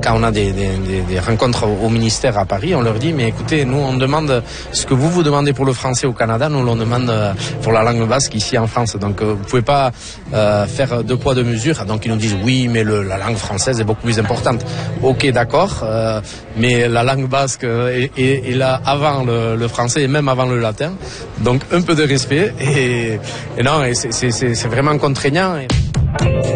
quand on a des rencontres au ministère à Paris, on leur dit mais écoutez, nous on demande ce que vous demandez pour le français au Canada, nous l'on demande pour la langue basque ici en France. Donc vous pouvez pas faire deux poids deux mesures. Donc ils nous disent oui, mais la langue française est beaucoup plus importante. Ok, d'accord, mais la langue basque est là avant le français et même avant le latin. Donc un peu de respect et non, et c'est vraiment contraignant.